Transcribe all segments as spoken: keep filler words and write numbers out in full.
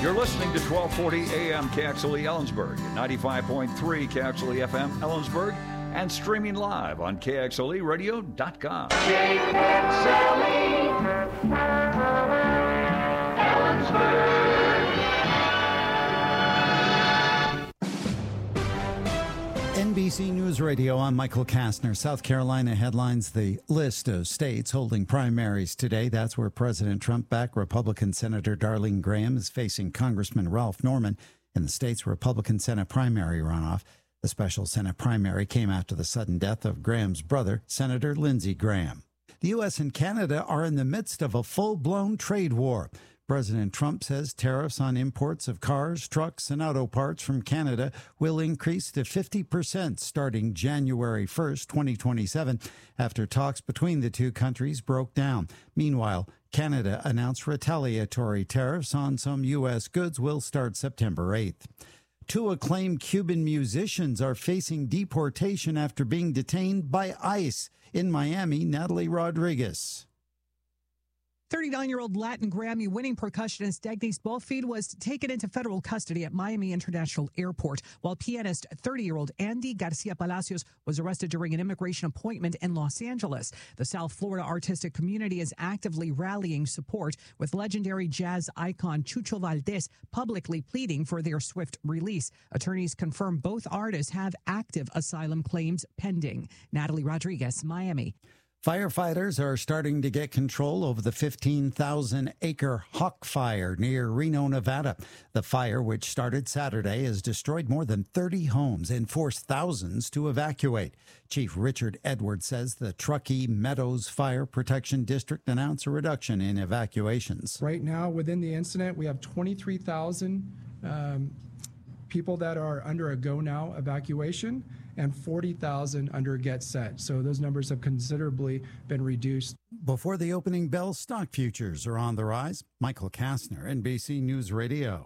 You're listening to twelve forty A M K X L E Ellensburg, ninety-five point three K X L E F M Ellensburg, and streaming live on K X L E radio dot com. K X L E Ellensburg. N B C News Radio, I'm Michael Kastner. South Carolina headlines the list of states holding primaries today. That's where President Trump-backed Republican Senator Darlene Graham is facing Congressman Ralph Norman in the state's Republican Senate primary runoff. The special Senate primary came after the sudden death of Graham's brother, Senator Lindsey Graham. The U S and Canada are in the midst of a full-blown trade war. President Trump says tariffs on imports of cars, trucks, and auto parts from Canada will increase to fifty percent starting January first, twenty twenty-seven, after talks between the two countries broke down. Meanwhile, Canada announced retaliatory tariffs on some U S goods will start September eighth. Two acclaimed Cuban musicians are facing deportation after being detained by ICE. In Miami, Natalie Rodriguez. thirty-nine-year-old Latin Grammy-winning percussionist Dagny Spolfield was taken into federal custody at Miami International Airport, while pianist thirty-year-old Andy Garcia Palacios was arrested during an immigration appointment in Los Angeles. The South Florida artistic community is actively rallying support, with legendary jazz icon Chucho Valdés publicly pleading for their swift release. Attorneys confirm both artists have active asylum claims pending. Natalie Rodriguez, Miami. Firefighters are starting to get control over the fifteen thousand acre Hawk Fire near Reno, Nevada. The fire, which started Saturday, has destroyed more than thirty homes and forced thousands to evacuate. Chief Richard Edwards says the Truckee Meadows Fire Protection District announced a reduction in evacuations. Right now, within the incident, we have twenty-three thousand um, people that are under a go now evacuation, and forty thousand under Get Set. So those numbers have considerably been reduced. Before the opening bell, stock futures are on the rise. Michael Kastner, N B C News Radio.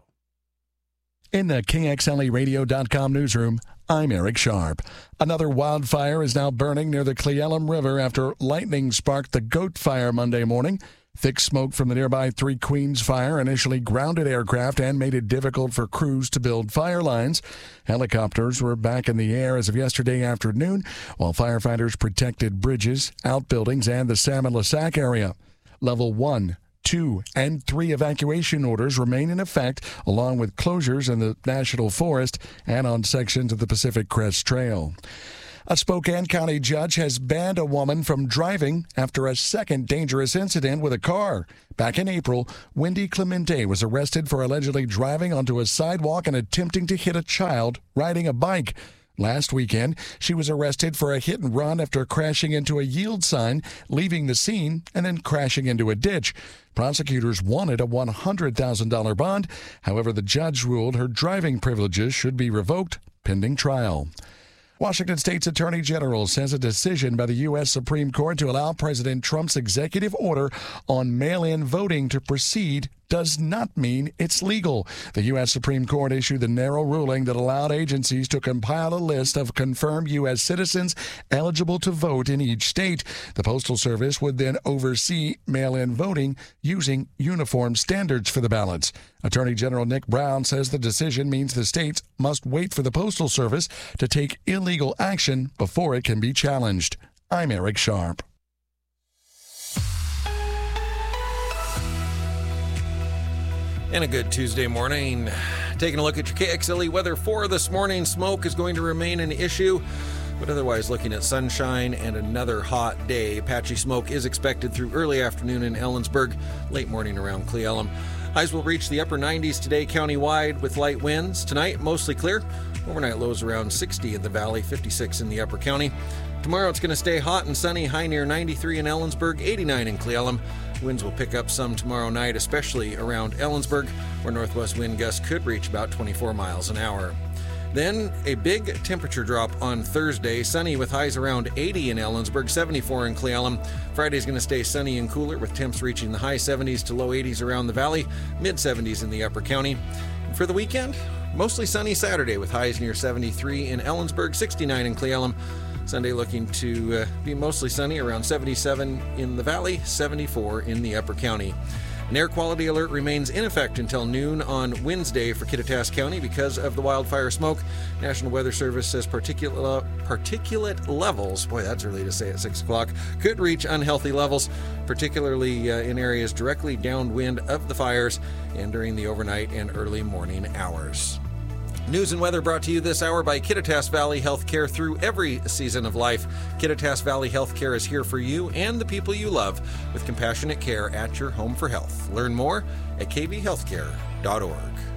In the K X L E radio dot com newsroom, I'm Eric Sharp. Another wildfire is now burning near the Cle Elum River after lightning sparked the Goat Fire Monday morning. Thick smoke from the nearby Three Queens fire initially grounded aircraft and made it difficult for crews to build fire lines. Helicopters were back in the air as of yesterday afternoon, while firefighters protected bridges, outbuildings, and the Salmon-Lasac area. Level one, two, and three evacuation orders remain in effect, along with closures in the National Forest and on sections of the Pacific Crest Trail. A Spokane County judge has banned a woman from driving after a second dangerous incident with a car. Back in April, Wendy Clemente was arrested for allegedly driving onto a sidewalk and attempting to hit a child riding a bike. Last weekend, she was arrested for a hit and run after crashing into a yield sign, leaving the scene, and then crashing into a ditch. Prosecutors wanted a one hundred thousand dollars bond. However, the judge ruled her driving privileges should be revoked pending trial. Washington State's Attorney General says a decision by the U S Supreme Court to allow President Trump's executive order on mail-in voting to proceed does not mean it's legal. The U S Supreme Court issued the narrow ruling that allowed agencies to compile a list of confirmed U S citizens eligible to vote in each state. The Postal Service would then oversee mail-in voting using uniform standards for the ballots. Attorney General Nick Brown says the decision means the states must wait for the Postal Service to take illegal action before it can be challenged. I'm Eric Sharp. And a good Tuesday morning. Taking a look at your K X L E weather for this morning. Smoke is going to remain an issue, but otherwise looking at sunshine and another hot day. Patchy smoke is expected through early afternoon in Ellensburg, late morning around Cle Elum. Highs will reach the upper nineties today countywide with light winds. Tonight, mostly clear. Overnight lows around sixty in the valley, fifty-six in the upper county. Tomorrow it's going to stay hot and sunny, high near ninety-three in Ellensburg, eighty-nine in Cle Elum. Winds will pick up some tomorrow night, especially around Ellensburg, where northwest wind gusts could reach about twenty-four miles an hour. Then a big temperature drop on Thursday. Sunny with highs around eighty in Ellensburg, seventy-four in Cle Elum. Friday's going to stay sunny and cooler with temps reaching the high seventies to low eighties around the valley, mid seventies in the upper county. And for the weekend, mostly sunny Saturday with highs near seventy-three in Ellensburg, sixty-nine in Cle Elum. Sunday looking to uh, be mostly sunny around seventy-seven in the valley, seventy-four in the upper county. An air quality alert remains in effect until noon on Wednesday for Kittitas County because of the wildfire smoke. National Weather Service says particulate, particulate levels, boy, that's early to say at six o'clock, could reach unhealthy levels, particularly uh, in areas directly downwind of the fires and during the overnight and early morning hours. News and weather brought to you this hour by Kittitas Valley Healthcare through every season of life. Kittitas Valley Healthcare is here for you and the people you love with compassionate care at your home for health. Learn more at k v healthcare dot org.